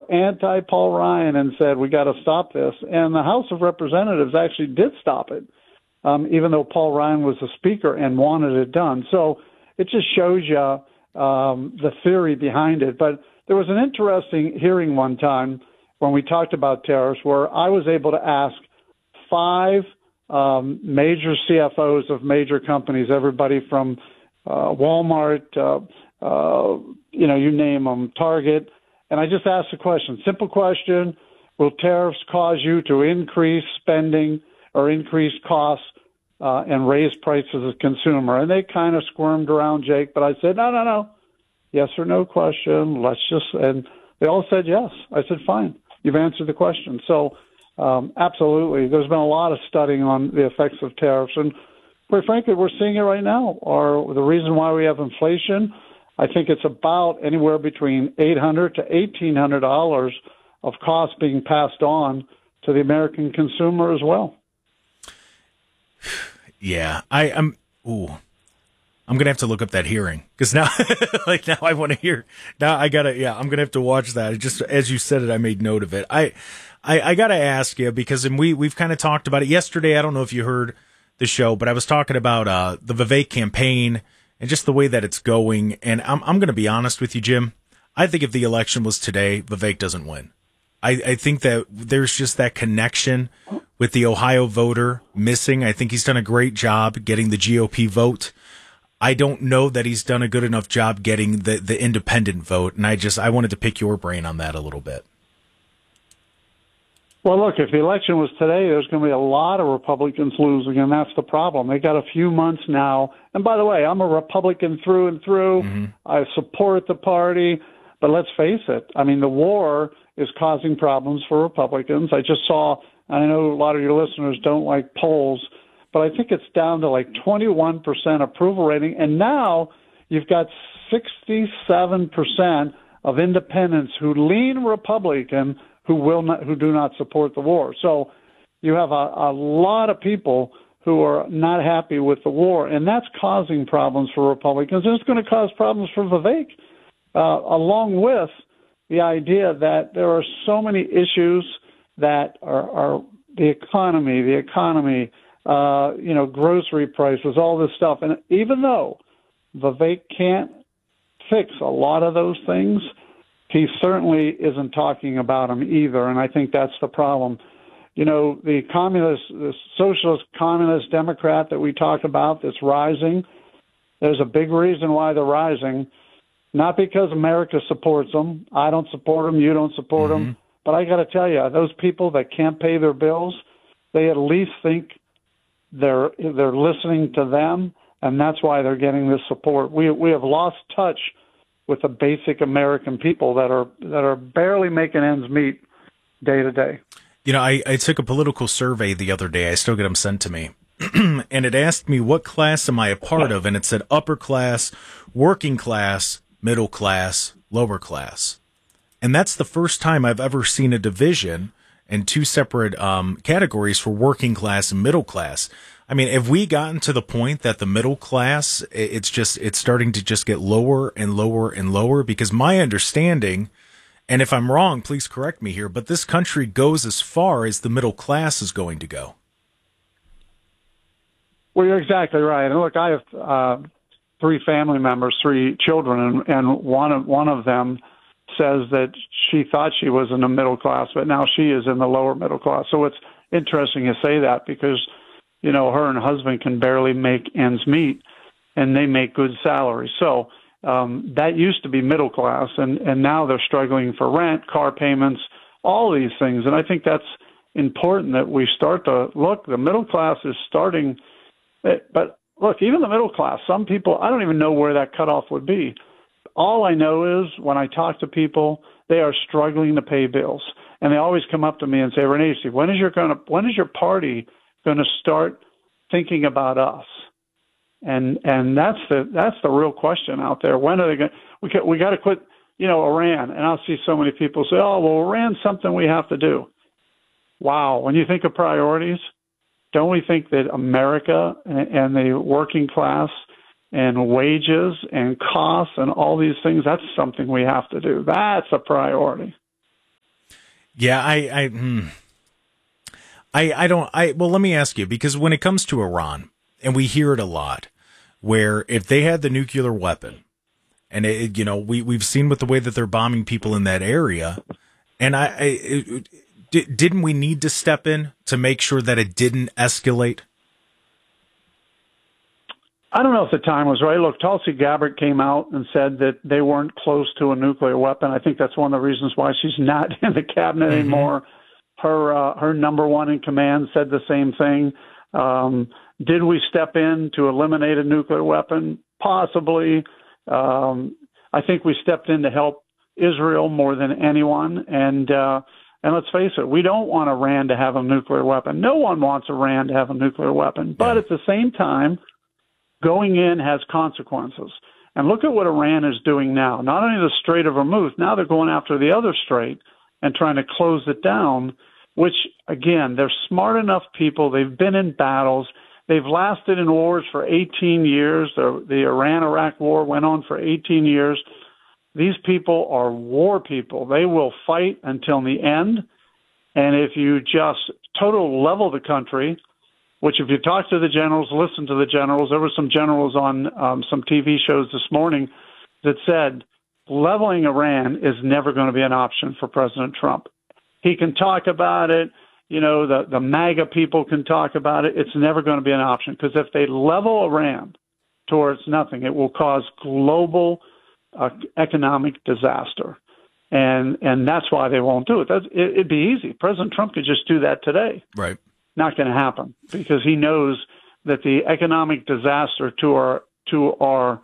anti-Paul Ryan and said, we got to stop this. And the House of Representatives actually did stop it, even though Paul Ryan was the speaker and wanted it done. So it just shows you the theory behind it. But there was an interesting hearing one time when we talked about tariffs where I was able to ask 5 major CFOs of major companies, everybody from Walmart, you name them, Target. And I just asked a question, simple question: will tariffs cause you to increase spending or increase costs and raise prices as a consumer? And they kind of squirmed around, Jake, but I said, no. Yes or no question. And they all said yes. I said, fine, you've answered the question. So absolutely, there's been a lot of studying on the effects of tariffs. And quite frankly, we're seeing it right now. Or the reason why we have inflation, I think it's about anywhere between $800 to $1,800 of costs being passed on to the American consumer as well. Yeah, I'm going to have to look up that hearing because now I want to hear. Now I'm going to have to watch that. Just as you said it, I made note of it. I got to ask you because we've kind of talked about it yesterday. I don't know if you heard the show, but I was talking about the Vivek campaign and just the way that it's going. And I'm going to be honest with you, Jim. I think if the election was today, Vivek doesn't win. I think that there's just that connection with the Ohio voter missing. I think he's done a great job getting the GOP vote. I don't know that he's done a good enough job getting the independent vote. And I wanted to pick your brain on that a little bit. Well, look, if the election was today, there's going to be a lot of Republicans losing, and that's the problem. They got a few months now. And by the way, I'm a Republican through and through. Mm-hmm. I support the party. But let's face it. I mean, the war is causing problems for Republicans. I just saw, I know a lot of your listeners don't like polls, but I think it's down to like 21% approval rating. And now you've got 67% of independents who lean Republican who do not support the war. So you have a lot of people who are not happy with the war, and that's causing problems for Republicans. And it's going to cause problems for Vivek, along with the idea that there are so many issues that are the economy, grocery prices, all this stuff. And even though Vivek can't fix a lot of those things, he certainly isn't talking about them either, and I think that's the problem. You know, the socialist, communist, Democrat that we talk about that's rising, there's a big reason why they're rising, not because America supports them. I don't support them. You don't support them. But I got to tell you, those people that can't pay their bills, they at least think they're listening to them, and that's why they're getting this support. We have lost touch with the basic American people that are barely making ends meet day to day. You know, I took a political survey the other day. I still get them sent to me. And it asked me, what class am I a part of? And it said upper class, working class, middle class, lower class. And that's the first time I've ever seen a division and 2 separate categories for working class and middle class. I mean, have we gotten to the point that the middle class, it's starting to just get lower and lower and lower? Because my understanding, and if I'm wrong, please correct me here, but this country goes as far as the middle class is going to go. Well, you're exactly right. And look, I have 3 family members, 3 children, and one of them says that she thought she was in the middle class, but now she is in the lower middle class. So it's interesting to say that because, you know, her and her husband can barely make ends meet, and they make good salaries. So that used to be middle class, and now they're struggling for rent, car payments, all these things. And I think that's important that we start to look. The middle class is starting, but look, even the middle class, some people, I don't even know where that cutoff would be. All I know is when I talk to people, they are struggling to pay bills. And they always come up to me and say, Renee, when is your party going to start thinking about us? And that's the real question out there. When are they going? We got to quit, Iran. And I'll see so many people say, "Oh, well, Iran's something we have to do." Wow, when you think of priorities, don't we think that America and the working class and wages and costs and all these things, that's something we have to do. That's a priority. Yeah, well, let me ask you, because when it comes to Iran, and we hear it a lot, where if they had the nuclear weapon, and we've seen with the way that they're bombing people in that area, and didn't we need to step in to make sure that it didn't escalate? I don't know if the time was right. Look, Tulsi Gabbard came out and said that they weren't close to a nuclear weapon. I think that's one of the reasons why she's not in the cabinet anymore. Her number one in command said the same thing. Did we step in to eliminate a nuclear weapon? Possibly. I think we stepped in to help Israel more than anyone. And let's face it, we don't want Iran to have a nuclear weapon. No one wants Iran to have a nuclear weapon. But at the same time, going in has consequences. And look at what Iran is doing now. Not only the Strait of Hormuz, now they're going after the other strait and trying to close it down, which, again, they're smart enough people. They've been in battles. They've lasted in wars for 18 years. The Iran-Iraq war went on for 18 years. These people are war people. They will fight until the end. And if you just total level the country, which if you talk to the generals, listen to the generals, there were some generals on some TV shows this morning that said leveling Iran is never going to be an option for President Trump. He can talk about it. The MAGA people can talk about it. It's never going to be an option because if they level Iran towards nothing, it will cause global economic disaster. And that's why they won't do it. It'd be easy. President Trump could just do that today. Right. Not going to happen because he knows that the economic disaster to our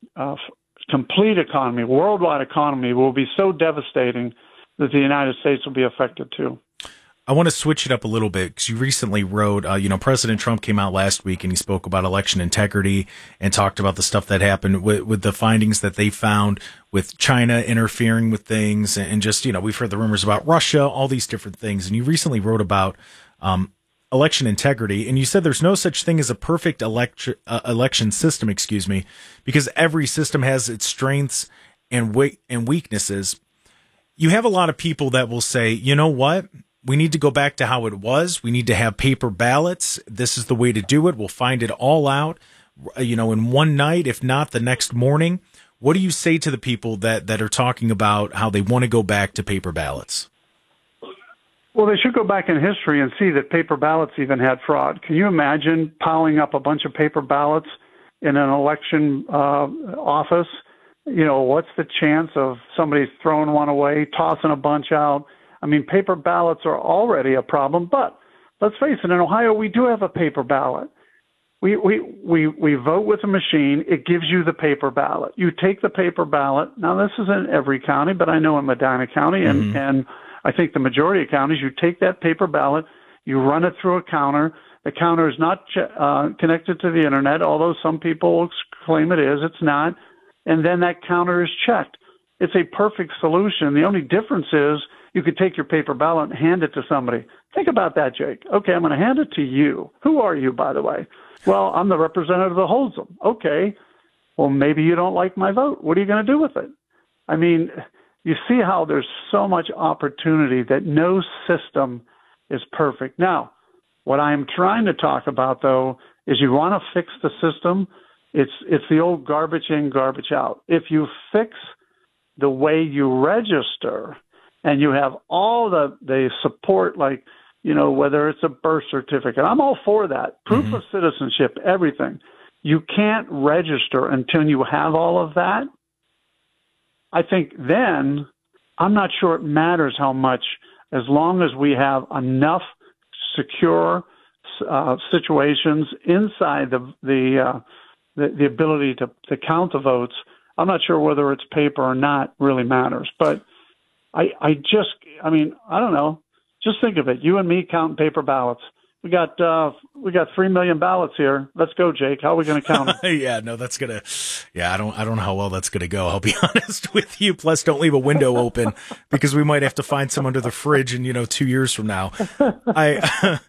complete economy, worldwide economy, will be so devastating that the United States will be affected too. I want to switch it up a little bit because you recently wrote, President Trump came out last week and he spoke about election integrity and talked about the stuff that happened with the findings that they found with China interfering with things and just, we've heard the rumors about Russia, all these different things. And you recently wrote about election integrity, and you said there's no such thing as a perfect election system, because every system has its strengths and weaknesses. You have a lot of people that will say, you know what? We need to go back to how it was. We need to have paper ballots. This is the way to do it. We'll find it all out, in one night, if not the next morning. What do you say to the people that are talking about how they want to go back to paper ballots? Well, they should go back in history and see that paper ballots even had fraud. Can you imagine piling up a bunch of paper ballots in an election office? What's the chance of somebody throwing one away, tossing a bunch out? I mean, paper ballots are already a problem, but let's face it, in Ohio, we do have a paper ballot. We vote with a machine. It gives you the paper ballot. You take the paper ballot. Now, this isn't every county, but I know in Medina County and I think the majority of counties, you take that paper ballot, you run it through a counter. The counter is not connected to the internet, although some people claim it is. It's not. And then that counter is checked. It's a perfect solution. The only difference is you could take your paper ballot and hand it to somebody. Think about that, Jake. Okay, I'm going to hand it to you. Who are you, by the way? Well, I'm the representative that holds them. Okay. Well, maybe you don't like my vote. What are you going to do with it? I mean, you see how there's so much opportunity that no system is perfect. Now, what I'm trying to talk about, though, is you want to fix the system. It's the old garbage in, garbage out. If you fix the way you register and you have all the support, like, whether it's a birth certificate, I'm all for that. Proof of citizenship, everything. You can't register until you have all of that. I think then I'm not sure it matters how much, as long as we have enough secure situations inside the ability to count the votes. I'm not sure whether it's paper or not really matters. But I don't know. Just think of it. You and me counting paper ballots. We got 3 million ballots here. Let's go, Jake. How are we going to count them? I don't know how well that's going to go. I'll be honest with you. Plus, don't leave a window open because we might have to find some under the fridge in 2 years from now. I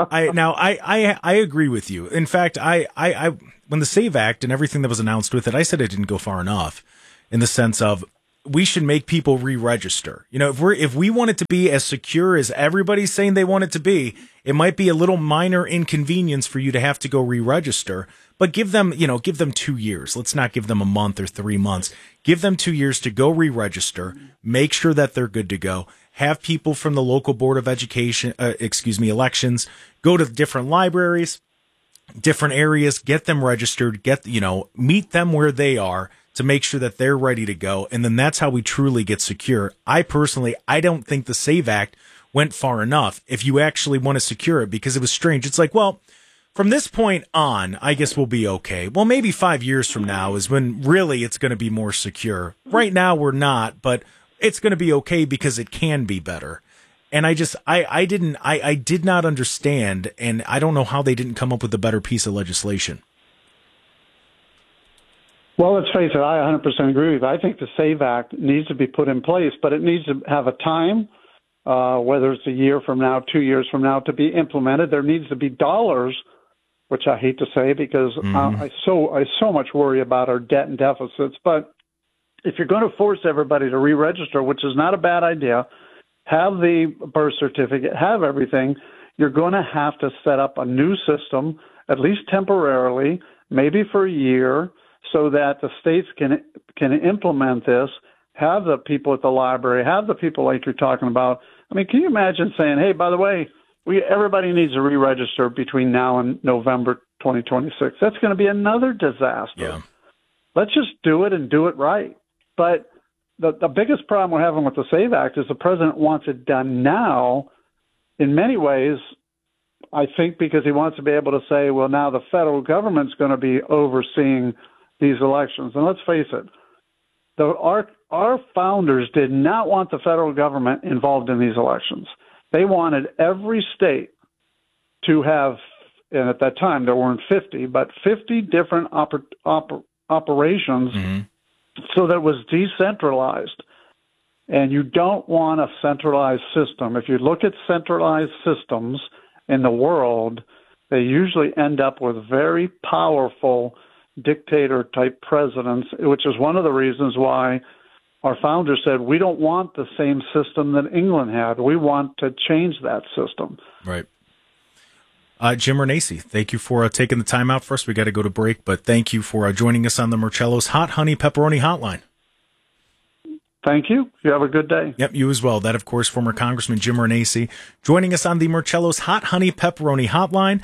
agree with you. In fact, I when the SAVE Act and everything that was announced with it, I said it didn't go far enough in the sense of we should make people re-register. You know, if we want it to be as secure as everybody's saying they want it to be, it might be a little minor inconvenience for you to have to go re-register, but give them 2 years. Let's not give them a month or 3 months. Give them 2 years to go re-register, make sure that they're good to go. Have people from the local board of education, elections, go to different libraries, different areas, get them registered, meet them where they are to make sure that they're ready to go. And then that's how we truly get secure. I don't think the SAVE Act went far enough if you actually want to secure it, because it was strange. It's like, well, from this point on, I guess we'll be okay. Well, maybe 5 years from now is when really it's going to be more secure. Right now we're not, but it's going to be okay because it can be better. And I did not understand, and I don't know how they didn't come up with a better piece of legislation. Well, let's face it, I 100% agree with you. I think the SAVE Act needs to be put in place, but it needs to have a time, whether it's a year from now, 2 years from now, to be implemented. There needs to be dollars, which I hate to say because I so much worry about our debt and deficits. But if you're going to force everybody to re-register, which is not a bad idea, have the birth certificate, have everything, you're going to have to set up a new system, at least temporarily, maybe for a year, so that the states can implement this, have the people at the library, have the people like you're talking about. I mean, can you imagine saying, hey, by the way, everybody needs to re-register between now and November 2026? That's going to be another disaster. Yeah. Let's just do it and do it right. But the biggest problem we're having with the SAVE Act is the president wants it done now. In many ways, I think because he wants to be able to say, well, now the federal government's going to be overseeing these elections. And let's face it, our founders did not want the federal government involved in these elections. They wanted every state to have, and at that time there weren't 50, but 50 different operations, so that it was decentralized. And you don't want a centralized system. If you look at centralized systems in the world, they usually end up with very powerful dictator-type presidents, which is one of the reasons why our founders said, we don't want the same system that England had. We want to change that system. Right. Jim Renacci, thank you for taking the time out for us. We got to go to break, but thank you for joining us on the Marcello's Hot Honey Pepperoni Hotline. Thank you. You have a good day. Yep, you as well. That, of course, former Congressman Jim Renacci joining us on the Marcello's Hot Honey Pepperoni Hotline.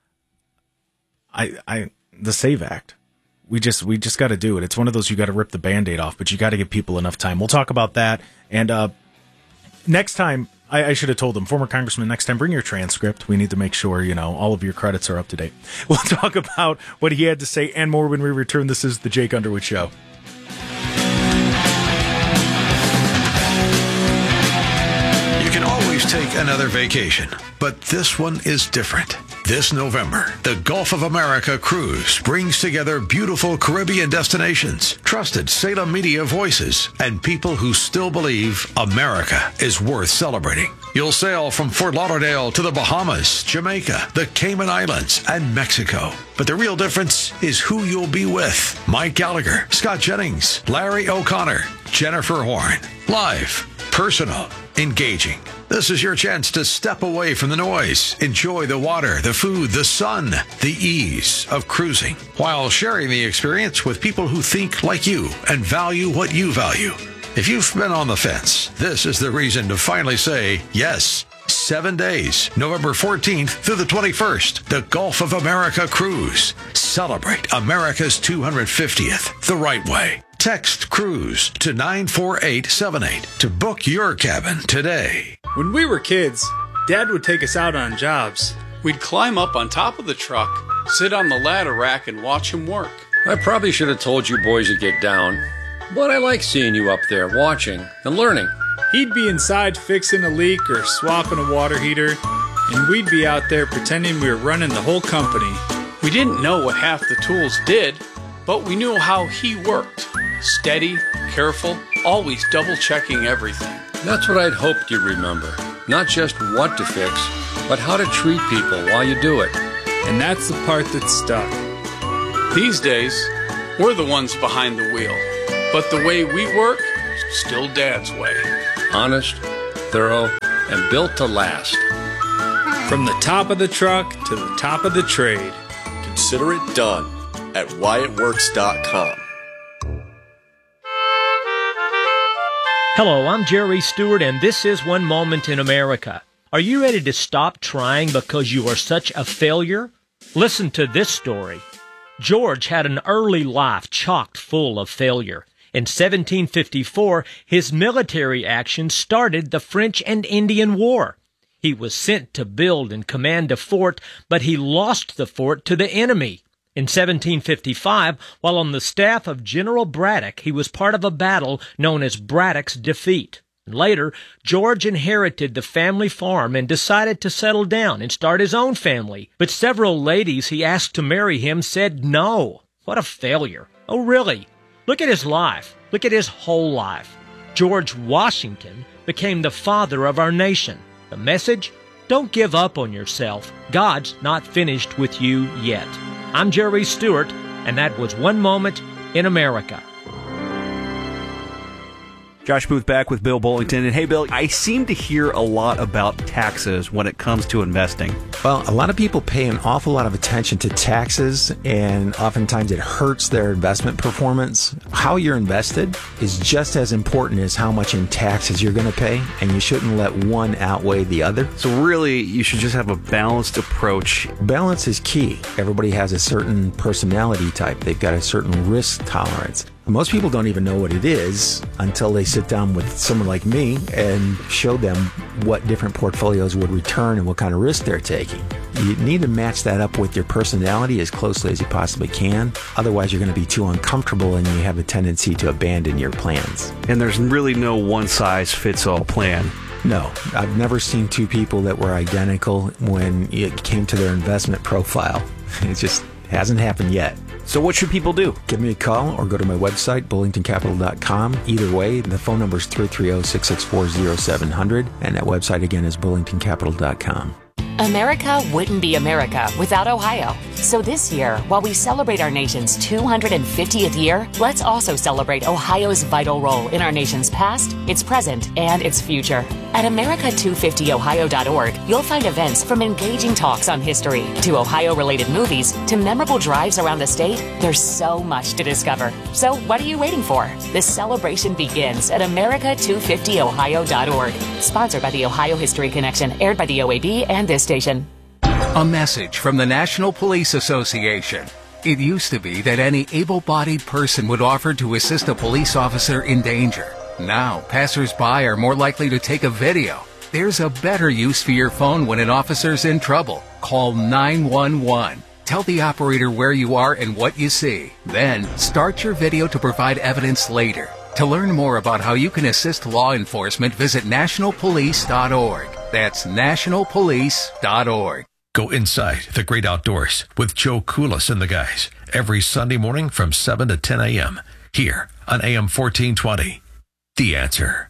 The SAVE Act. We just got to do it. It's one of those you got to rip the Band-Aid off, but you got to give people enough time. We'll talk about that. And next time, I should have told them, former Congressman, next time, bring your transcript. We need to make sure, all of your credits are up to date. We'll talk about what he had to say and more when we return. This is the Jake Underwood Show. You can always take another vacation, but this one is different. This November, the Gulf of America cruise brings together beautiful Caribbean destinations, trusted Salem media voices, and people who still believe America is worth celebrating. You'll sail from Fort Lauderdale to the Bahamas, Jamaica, the Cayman Islands, and Mexico. But the real difference is who you'll be with. Mike Gallagher, Scott Jennings, Larry O'Connor, Jennifer Horn. Live, personal, engaging. This is your chance to step away from the noise, enjoy the water, the food, the sun, the ease of cruising, while sharing the experience with people who think like you and value what you value. If you've been on the fence, this is the reason to finally say yes. 7 days, November 14th through the 21st, the Gulf of America Cruise. Celebrate America's 250th the right way. Text CRUISE to 94878 to book your cabin today. When we were kids, Dad would take us out on jobs. We'd climb up on top of the truck, sit on the ladder rack, and watch him work. I probably should have told you boys to get down, but I like seeing you up there watching and learning. He'd be inside fixing a leak or swapping a water heater, and we'd be out there pretending we were running the whole company. We didn't know what half the tools did, but we knew how he worked. Steady, careful, always double-checking everything. That's what I'd hoped you'd remember. Not just what to fix, but how to treat people while you do it. And that's the part that stuck. These days, we're the ones behind the wheel. But the way we work is still Dad's way. Honest, thorough, and built to last. From the top of the truck to the top of the trade. Consider it done at WyattWorks.com. Hello, I'm Jerry Stewart, and this is One Moment in America. Are you ready to stop trying because you are such a failure? Listen to this story. George had an early life chock full of failure. In 1754, his military action started the French and Indian War. He was sent to build and command a fort, but he lost the fort to the enemy. In 1755, while on the staff of General Braddock, he was part of a battle known as Braddock's Defeat. Later, George inherited the family farm and decided to settle down and start his own family. But several ladies he asked to marry him said no. What a failure. Oh, really? Look at his life. Look at his whole life. George Washington became the father of our nation. The message? Don't give up on yourself. God's not finished with you yet. I'm Jerry Stewart, and that was One Moment in America. Josh Booth back with Bill Bullington. And hey, Bill, I seem to hear a lot about taxes when it comes to investing. Well, a lot of people pay an awful lot of attention to taxes, and oftentimes it hurts their investment performance. How you're invested is just as important as how much in taxes you're going to pay, and you shouldn't let one outweigh the other. So really, you should just have a balanced approach. Balance is key. Everybody has a certain personality type. They've got a certain risk tolerance. Most people don't even know what it is until they sit down with someone like me and show them what different portfolios would return and what kind of risk they're taking. You need to match that up with your personality as closely as you possibly can. Otherwise, you're going to be too uncomfortable and you have a tendency to abandon your plans. And there's really no one-size-fits-all plan. No, I've never seen two people that were identical when it came to their investment profile. It just hasn't happened yet. So what should people do? Give me a call or go to my website, bullingtoncapital.com. Either way, the phone number is 330-664-0700, and that website again is bullingtoncapital.com. America wouldn't be America without Ohio. So this year, while we celebrate our nation's 250th year, let's also celebrate Ohio's vital role in our nation's past, its present, and its future. At America250ohio.org, you'll find events from engaging talks on history to Ohio-related movies to memorable drives around the state. There's so much to discover. So what are you waiting for? The celebration begins at America250ohio.org. Sponsored by the Ohio History Connection, aired by the OAB and this station. A message from the National Police Association. It used to be that any able-bodied person would offer to assist a police officer in danger. Now, passers-by are more likely to take a video. There's a better use for your phone when an officer's in trouble. Call 911. Tell the operator where you are and what you see. Then, start your video to provide evidence later. To learn more about how you can assist law enforcement, visit nationalpolice.org. That's nationalpolice.org. Go inside the great outdoors with Joe Koulis and the guys every Sunday morning from 7 to 10 a.m. here on AM 1420. The Answer.